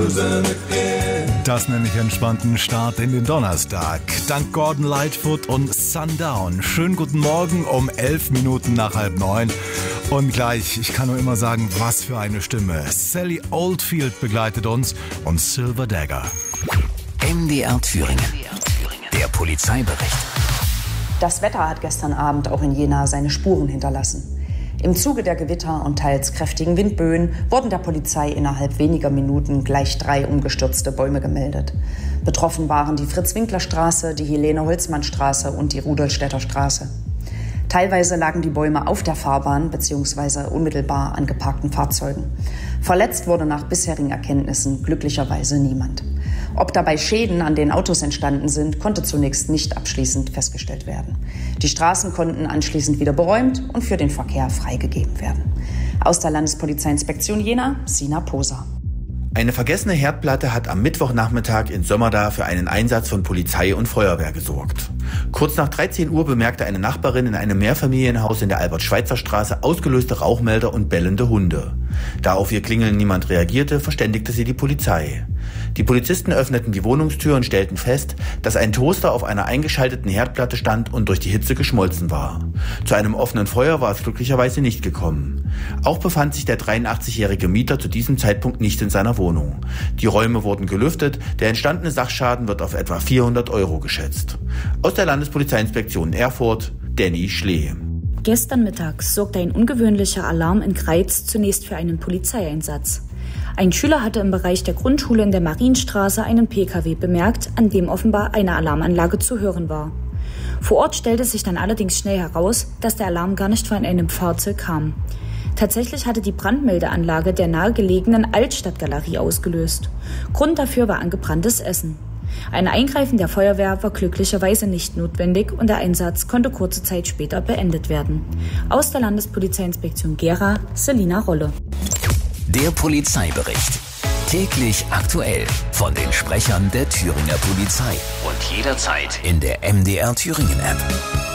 Das nenne ich entspannten Start in den Donnerstag. Dank Gordon Lightfoot und Sundown. Schönen guten Morgen um 11 Minuten nach 8:30. Und gleich, ich kann nur immer sagen, was für eine Stimme. Sally Oldfield begleitet uns und Silver Dagger. MDR Thüringen. Der Polizeibericht. Das Wetter hat gestern Abend auch in Jena seine Spuren hinterlassen. Im Zuge der Gewitter und teils kräftigen Windböen wurden der Polizei innerhalb weniger Minuten gleich 3 umgestürzte Bäume gemeldet. Betroffen waren die Fritz-Winkler-Straße, die Helene-Holzmann-Straße und die Rudolstädter Straße. Teilweise lagen die Bäume auf der Fahrbahn bzw. unmittelbar an geparkten Fahrzeugen. Verletzt wurde nach bisherigen Erkenntnissen glücklicherweise niemand. Ob dabei Schäden an den Autos entstanden sind, konnte zunächst nicht abschließend festgestellt werden. Die Straßen konnten anschließend wieder beräumt und für den Verkehr freigegeben werden. Aus der Landespolizeiinspektion Jena, Sina Poser. Eine vergessene Herdplatte hat am Mittwochnachmittag in Sömmerda für einen Einsatz von Polizei und Feuerwehr gesorgt. Kurz nach 13 Uhr bemerkte eine Nachbarin in einem Mehrfamilienhaus in der Albert-Schweitzer-Straße ausgelöste Rauchmelder und bellende Hunde. Da auf ihr Klingeln niemand reagierte, verständigte sie die Polizei. Die Polizisten öffneten die Wohnungstür und stellten fest, dass ein Toaster auf einer eingeschalteten Herdplatte stand und durch die Hitze geschmolzen war. Zu einem offenen Feuer war es glücklicherweise nicht gekommen. Auch befand sich der 83-jährige Mieter zu diesem Zeitpunkt nicht in seiner Wohnung. Die Räume wurden gelüftet, der entstandene Sachschaden wird auf etwa 400 € geschätzt. Aus der Landespolizeiinspektion Erfurt, Danny Schlee. Gestern mittags sorgte ein ungewöhnlicher Alarm in Greiz zunächst für einen Polizeieinsatz. Ein Schüler hatte im Bereich der Grundschule in der Marienstraße einen PKW bemerkt, an dem offenbar eine Alarmanlage zu hören war. Vor Ort stellte sich dann allerdings schnell heraus, dass der Alarm gar nicht von einem Fahrzeug kam. Tatsächlich hatte die Brandmeldeanlage der nahegelegenen Altstadtgalerie ausgelöst. Grund dafür war angebranntes Essen. Ein Eingreifen der Feuerwehr war glücklicherweise nicht notwendig und der Einsatz konnte kurze Zeit später beendet werden. Aus der Landespolizeiinspektion Gera, Selina Rolle. Der Polizeibericht. Täglich aktuell von den Sprechern der Thüringer Polizei. Und jederzeit in der MDR Thüringen App.